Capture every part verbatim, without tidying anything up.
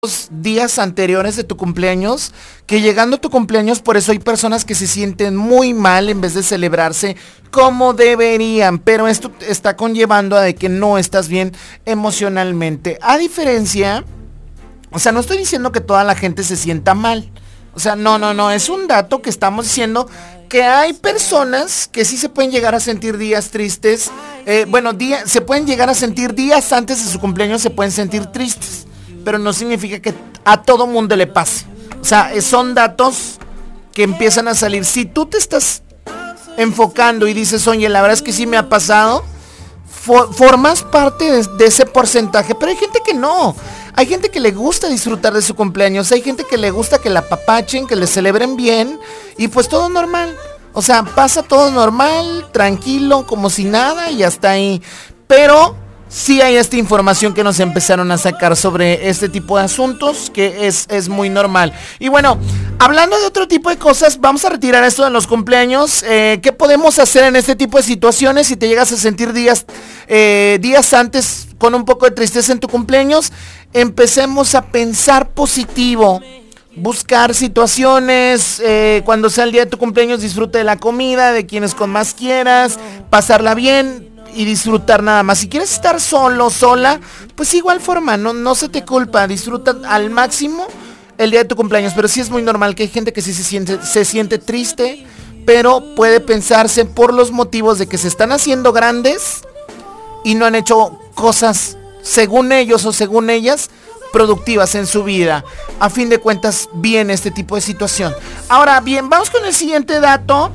días anteriores de tu cumpleaños, que llegando a tu cumpleaños, por eso hay personas que se sienten muy mal en vez de celebrarse como deberían, pero esto está conllevando a de que no estás bien emocionalmente. A diferencia, o sea, no estoy diciendo que toda la gente se sienta mal, o sea, no, no, no, es un dato que estamos diciendo que hay personas que sí se pueden llegar a sentir días tristes, eh, bueno, día, se pueden llegar a sentir días antes de su cumpleaños, se pueden sentir tristes. Pero no significa que a todo mundo le pase. O sea, son datos que empiezan a salir. Si tú te estás enfocando y dices, oye, la verdad es que sí me ha pasado, for, formas parte de, de ese porcentaje. Pero hay gente que no. Hay gente que le gusta disfrutar de su cumpleaños. Hay gente que le gusta que la apapachen, que le celebren bien. Y pues todo normal. O sea, pasa todo normal, tranquilo, como si nada y hasta ahí. Pero sí hay esta información que nos empezaron a sacar sobre este tipo de asuntos, que es, es muy normal. Y bueno, hablando de otro tipo de cosas, vamos a retirar esto de los cumpleaños. Eh, ¿Qué podemos hacer en este tipo de situaciones si te llegas a sentir días, eh, días antes con un poco de tristeza en tu cumpleaños? Empecemos a pensar positivo. Buscar situaciones, eh, cuando sea el día de tu cumpleaños, disfrute de la comida, de quienes con más quieras, pasarla bien y disfrutar nada más. Si quieres estar solo, sola, pues igual forma, no, no se te culpa, disfruta al máximo el día de tu cumpleaños, pero sí es muy normal que hay gente que sí se siente, se siente triste, pero puede pensarse por los motivos de que se están haciendo grandes y no han hecho cosas, según ellos o según ellas, productivas en su vida. A fin de cuentas, viene este tipo de situación. Ahora bien, vamos con el siguiente dato.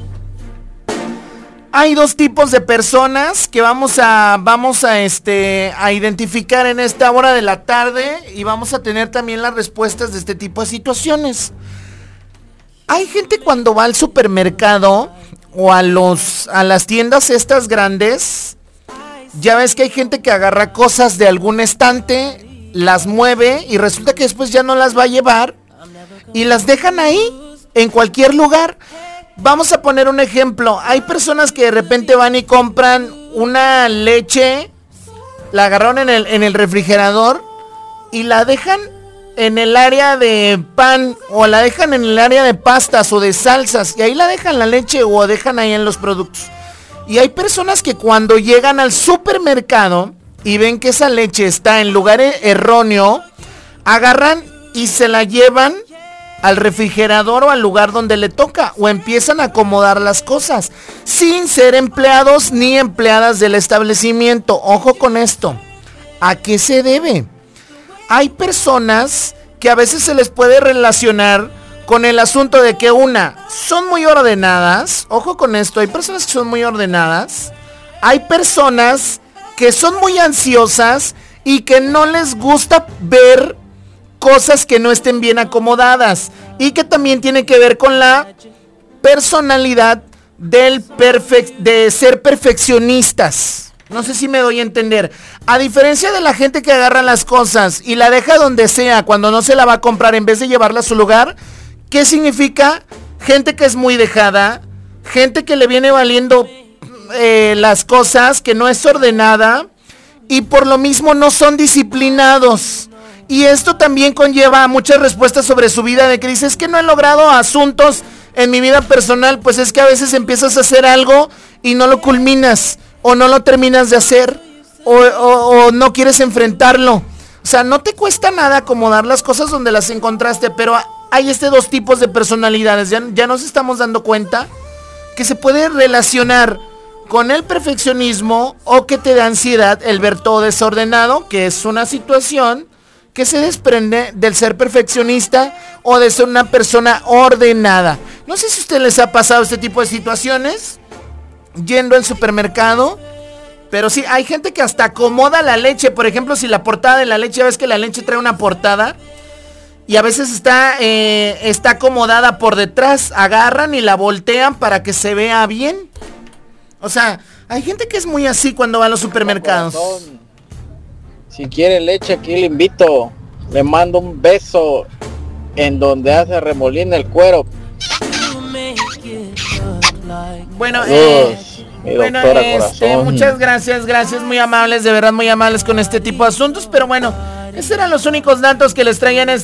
Hay dos tipos de personas que vamos a vamos a este a identificar en esta hora de la tarde y vamos a tener también las respuestas de este tipo de situaciones. Hay gente cuando va al supermercado o a los a las tiendas estas grandes, ya ves que hay gente que agarra cosas de algún estante, las mueve y resulta que después ya no las va a llevar y las dejan ahí en cualquier lugar. Vamos a poner un ejemplo. Hay personas que de repente van y compran una leche, la agarraron en el, en el refrigerador y la dejan en el área de pan o la dejan en el área de pastas o de salsas y ahí la dejan la leche o dejan ahí en los productos. Y hay personas que cuando llegan al supermercado y ven que esa leche está en lugar erróneo, agarran y se la llevan al refrigerador o al lugar donde le toca o empiezan a acomodar las cosas sin ser empleados ni empleadas del establecimiento. Ojo con esto. ¿A qué se debe? Hay personas que a veces se les puede relacionar con el asunto de que una, son muy ordenadas. Ojo con esto, hay personas que son muy ordenadas. Hay personas que son muy ansiosas y que no les gusta ver cosas que no estén bien acomodadas y que también tiene que ver con la personalidad del perfec- de ser perfeccionistas. No sé si me doy a entender. A diferencia de la gente que agarra las cosas y la deja donde sea cuando no se la va a comprar en vez de llevarla a su lugar, ¿qué significa? Gente que es muy dejada, gente que le viene valiendo eh, las cosas, que no es ordenada y por lo mismo no son disciplinados. Y esto también conlleva muchas respuestas sobre su vida, de que dices, es que no he logrado asuntos en mi vida personal. Pues es que a veces empiezas a hacer algo y no lo culminas, o no lo terminas de hacer, o, o, o no quieres enfrentarlo. O sea, no te cuesta nada acomodar las cosas donde las encontraste, pero hay este dos tipos de personalidades. Ya, ya nos estamos dando cuenta que se puede relacionar con el perfeccionismo o que te da ansiedad el ver todo desordenado, que es una situación que se desprende del ser perfeccionista o de ser una persona ordenada. No sé si a ustedes les ha pasado este tipo de situaciones yendo al supermercado, pero sí, hay gente que hasta acomoda la leche. Por ejemplo, si la portada de la leche, ya ves que la leche trae una portada y a veces está, eh, está acomodada por detrás, agarran y la voltean para que se vea bien. O sea, hay gente que es muy así cuando va a los supermercados. Si quiere leche, aquí le invito. Le mando un beso en donde hace remolina el cuero. Bueno, eh, bueno este, muchas gracias, gracias, muy amables, de verdad muy amables con este tipo de asuntos. Pero bueno, esos eran los únicos datos que les traían.